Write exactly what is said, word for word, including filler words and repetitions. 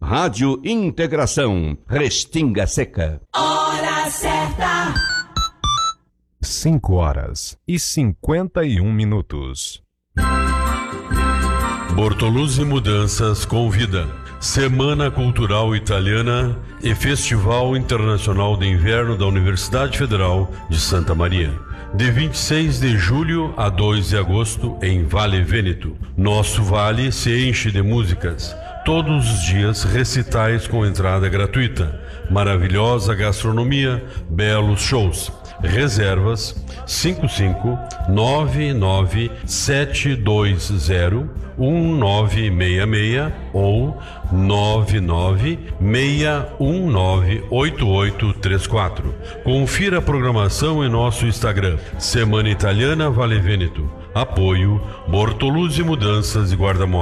Rádio Integração, Restinga Seca. Hora certa. cinco horas e cinquenta e um minutos. Bortoluzzi Mudanças convida Semana Cultural Italiana e Festival Internacional de Inverno da Universidade Federal de Santa Maria, de vinte e seis de julho a dois de agosto em Vale Vêneto. Nosso vale se enche de músicas, todos os dias recitais com entrada gratuita, maravilhosa gastronomia, belos shows. Reservas cinco cinco nove nove sete dois zero um nove seis seis ou nove nove seis um nove oito oito três quatro. Confira a programação em nosso Instagram, Semana Italiana Vale Vêneto. Apoio Bortoluzzi Mudanças e Guarda-Modas.